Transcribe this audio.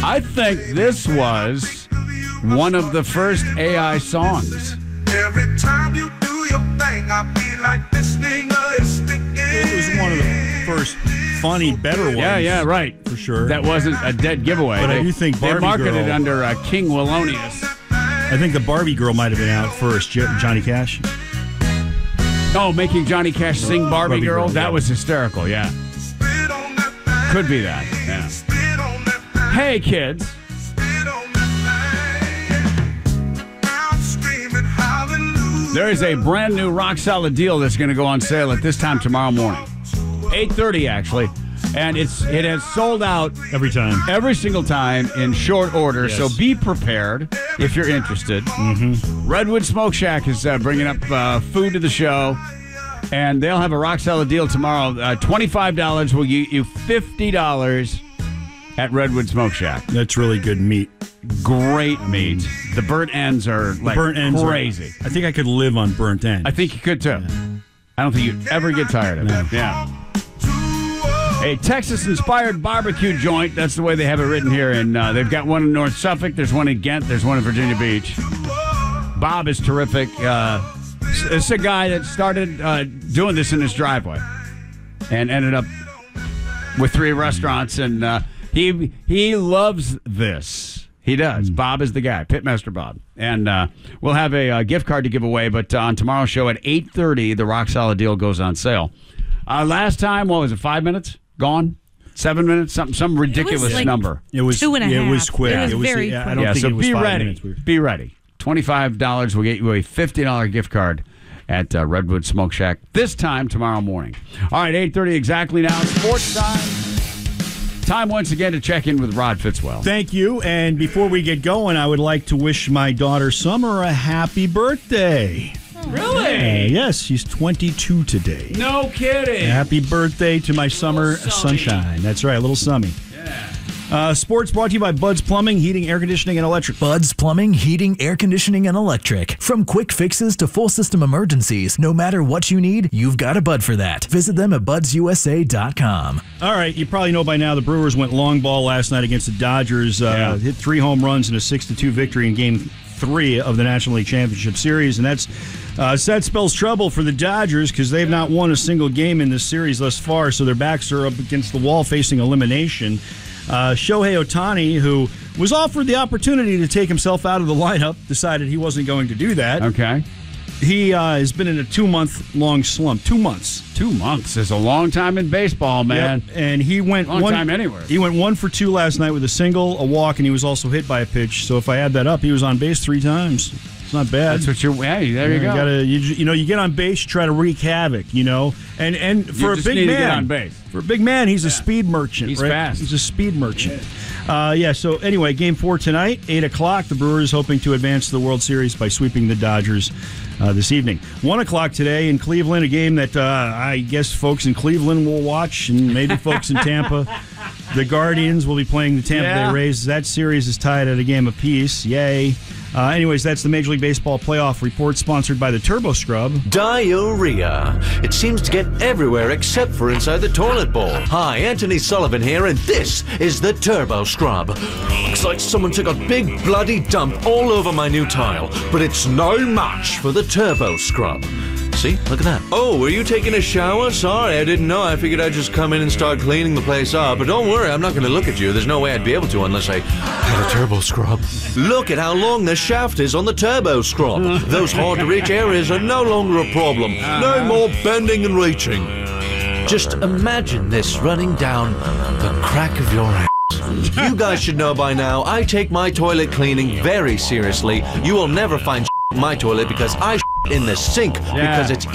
I think this was one of the first AI songs. Every time you do your thing, I feel like this thing is sticking. It was one of the first funny, better ones. Yeah, right. For sure. That wasn't a dead giveaway. But I do think Barbie they marketed Girl, under King Wallonius. I think the Barbie Girl might have been out first. Johnny Cash. Oh, making Johnny Cash sing Barbie Girl? That yeah. was hysterical, yeah. Could be that, yeah. Hey, kids. There is a brand new rock solid deal that's going to go on sale at this time tomorrow morning. 8:30, actually. And it has sold out Every time. every single time in short order. Yes. So be prepared if you're interested. Mm-hmm. Redwood Smoke Shack is bringing up food to the show. And they'll have a rock solid deal tomorrow. $25 will get you $50 at Redwood Smoke Shack. That's really good meat. Great meat. The burnt ends are like Burnt ends crazy. I think I could live on burnt ends. I think you could too. Yeah. I don't think you'd ever get tired of it. Yeah. A Texas-inspired barbecue joint. That's the way they have it written here. And they've got one in North Suffolk. There's one in Ghent. There's one in Virginia Beach. Bob is terrific. It's a guy that started doing this in his driveway and ended up with 3 restaurants. And he loves this. He does. Bob is the guy, Pitmaster Bob. And we'll have a gift card to give away. But on tomorrow's show at 8:30, the Rock Solid deal goes on sale. Last time, what was it, 5 minutes? Gone? 7 minutes? Some ridiculous number. It was 2.5. It was quick. It was very quick. I don't think so it was be 5 ready. minutes. Be ready. $25 will get you a $50 gift card at Redwood Smoke Shack this time tomorrow morning. All right, 8:30 exactly now. Sports time. Time once again to check in with Rod Fitzwell. Thank you. And before we get going, I would like to wish my daughter Summer a happy birthday. Really? Yes, she's 22 today. No kidding. Happy birthday to my Summer Sunshine. That's right, little Summy. Sports brought to you by Bud's Plumbing, Heating, Air Conditioning, and Electric. Bud's Plumbing, Heating, Air Conditioning, and Electric. From quick fixes to full system emergencies, no matter what you need, you've got a Bud for that. Visit them at budsusa.com. All right, you probably know by now the Brewers went long ball last night against the Dodgers. Hit 3 home runs in a 6-2 victory in Game 3 of the National League Championship Series, and that spells trouble for the Dodgers because they've not won a single game in this series thus far, so their backs are up against the wall facing elimination. Shohei Ohtani, who was offered the opportunity to take himself out of the lineup, decided he wasn't going to do that. Okay. He has been in a 2-month-long slump. 2 months. 2 months is a long time in baseball, man. Yep. And he went long time anywhere. He went 1 for 2 last night with a single, a walk, and he was also hit by a pitch. So if I add that up, he was on base 3 times. It's not bad. That's what you're. Hey, there you go. You get on base, you try to wreak havoc. And for a big man, get on base. For a big man, he's a speed merchant. He's right? fast. He's a speed merchant. So anyway, Game 4 tonight, 8 o'clock. The Brewers hoping to advance to the World Series by sweeping the Dodgers this evening. 1 o'clock today in Cleveland, a game that I guess folks in Cleveland will watch, and maybe folks in Tampa. The Guardians will be playing the Tampa Bay Rays. That series is tied at a game apiece. Yay. Anyways, that's the Major League Baseball playoff report sponsored by the Turbo Scrub. Diarrhea. It seems to get everywhere except for inside the toilet bowl. Hi, Anthony Sullivan here, and this is the Turbo Scrub. Looks like someone took a big bloody dump all over my new tile, but it's no match for the Turbo Scrub. See? Look at that. Oh, were you taking a shower? Sorry, I didn't know. I figured I'd just come in and start cleaning the place up. But don't worry, I'm not going to look at you. There's no way I'd be able to unless I had a turbo scrub. Look at how long the shaft is on the turbo scrub. Those hard-to-reach areas are no longer a problem. No more bending and reaching. Just imagine this running down the crack of your ass. You guys should know by now, I take my toilet cleaning very seriously. You will never find in my toilet because I in the sink because it's